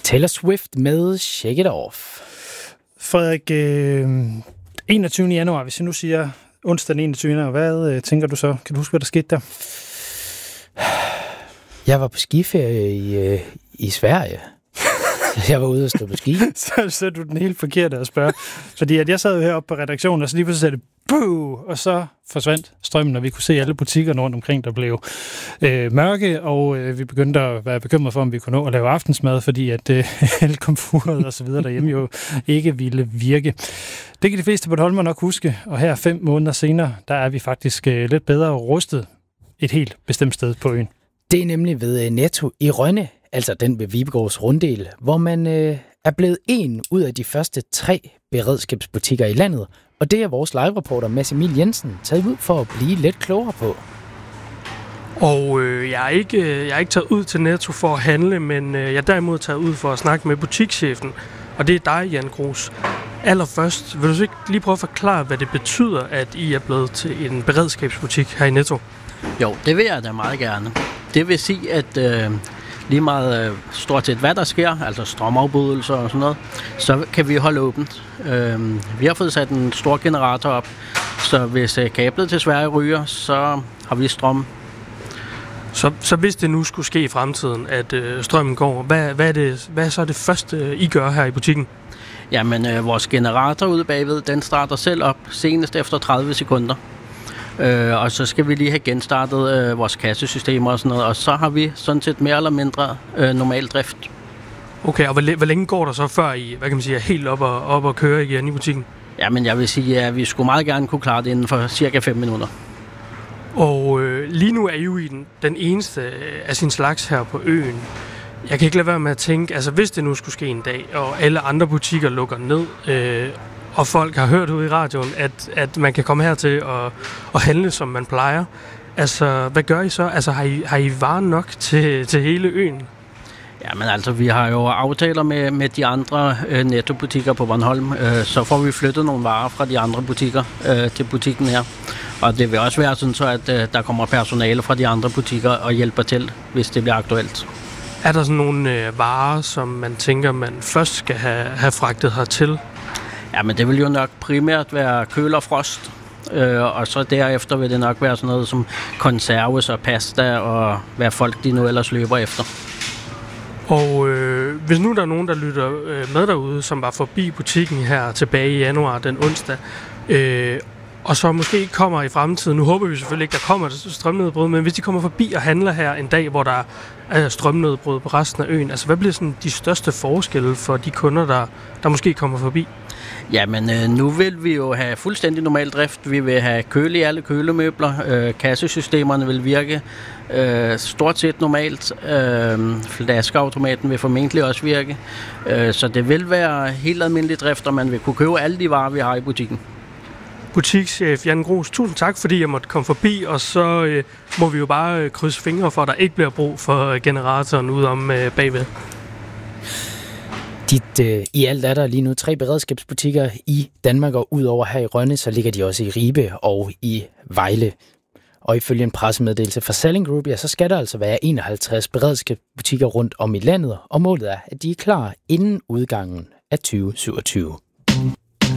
Taylor Swift med Shake It Off. Frederik, 21. januar, hvis jeg nu siger onsdag den 21. januar, hvad tænker du så? Kan du huske, hvad der skete der? Jeg var på skiferie i Sverige. Jeg var ude og stå på ski. Så er du den helt forkerte at spørge. Fordi at jeg sad jo heroppe på redaktionen, og så lige pludselig sagde det buh, og så forsvandt strømmen, og vi kunne se alle butikkerne rundt omkring, der blev mørke, og vi begyndte at være bekymret for, om vi kunne nå at lave aftensmad, fordi at alle komfuret og så videre derhjemme jo ikke ville virke. Det kan de fleste Bornholmer nok huske, og her 5 måneder senere, der er vi faktisk lidt bedre rustet et helt bestemt sted på øen. Det er nemlig ved Netto i Rønne, altså den ved Vibegårds Runddel, hvor man er blevet en ud af de første 3 beredskabsbutikker i landet, og det er vores live-reporter Mads Emil Jensen taget ud for at blive lidt klogere på. Og jeg er ikke taget ud til Netto for at handle, men jeg er derimod taget ud for at snakke med butikschefen, og det er dig, Jan Grus. Allerførst, vil du så ikke lige prøve at forklare, hvad det betyder, at I er blevet til en beredskabsbutik her i Netto? Jo, det vil jeg da meget gerne. Det vil sige, at lige meget stort set hvad der sker, altså strømafbrydelser og sådan noget, så kan vi holde åbent. Vi har fået sat en stor generator op, så hvis kablet til Sverige ryger, så har vi strøm. Så hvis det nu skulle ske i fremtiden, at strømmen går, hvad er så det første, I gør her i butikken? Jamen, vores generator ude bagved, den starter selv op senest efter 30 sekunder. Og så skal vi lige have genstartet vores kassesystemer og sådan noget, og så har vi sådan set mere eller mindre normal drift. Okay, og hvor længe går der så, før I, hvad kan man sige, er helt op og køre igen i butikken? Jamen, jeg vil sige, at vi skulle meget gerne kunne klare det inden for cirka 5 minutter. Og lige nu er I jo i den eneste af sin slags her på øen. Jeg kan ikke lade være med at tænke, altså hvis det nu skulle ske en dag, og alle andre butikker lukker ned, og folk har hørt ude i radioen, at man kan komme hertil og handle, som man plejer. Altså, hvad gør I så? Altså, har I varer nok til hele øen? Jamen altså, vi har jo aftaler med de andre Netto-butikker på Bornholm, så får vi flyttet nogle varer fra de andre butikker til butikken her. Og det vil også være sådan, så at der kommer personale fra de andre butikker og hjælper til, hvis det bliver aktuelt. Er der sådan nogle varer, som man tænker, man først skal have fragtet hertil? Ja, men det vil jo nok primært være køl og frost, og så derefter vil det nok være sådan noget som konserves og pasta og hvad folk de nu ellers løber efter. Og hvis nu der er nogen, der lytter med derude, som var forbi butikken her tilbage i januar den onsdag, og så måske kommer i fremtiden, nu håber vi selvfølgelig ikke, der kommer strømnedbrud, men hvis de kommer forbi og handler her en dag, hvor der er strømnedbrud på resten af øen, altså hvad bliver sådan de største forskelle for de kunder, der måske kommer forbi? Jamen, nu vil vi jo have fuldstændig normal drift. Vi vil have køle i alle kølemøbler. Kassesystemerne vil virke stort set normalt. Flaskeautomaten vil formentlig også virke. Så det vil være helt almindelig drift, og man vil kunne købe alle de varer, vi har i butikken. Butikschef Jan Grus, tusind tak, fordi jeg måtte komme forbi, og så må vi jo bare krydse fingre for, at der ikke bliver brug for generatoren ude om bagved. I alt er der lige nu 3 beredskabsbutikker i Danmark, og udover her i Rønne, så ligger de også i Ribe og i Vejle. Og ifølge en pressemeddelelse fra Salling Group, ja, så skal der altså være 51 beredskabsbutikker rundt om i landet, og målet er, at de er klar inden udgangen af 2027.